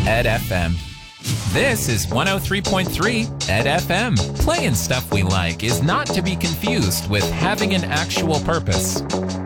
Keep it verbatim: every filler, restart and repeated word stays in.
Ed F M. This is one oh three point three Ed F M. Playing stuff we like is not to be confused with having an actual purpose.